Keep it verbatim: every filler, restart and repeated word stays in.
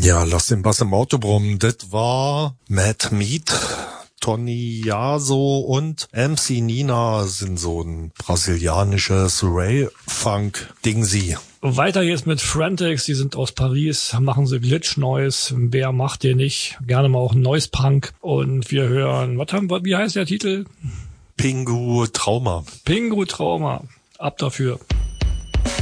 Ja, lass den Bass im Auto brummen. Das war Mad Meat. Tony Yaso und M C Nina sind so ein brasilianisches Ray-Funk-Dingsi. Weiter geht's mit Frantics, die sind aus Paris, machen sie Glitch-Noise, wer macht ihr nicht, gerne mal auch Noise-Punk und wir hören, was haben wir, wie heißt der Titel? Pingu Trauma. Pingu Trauma, ab dafür.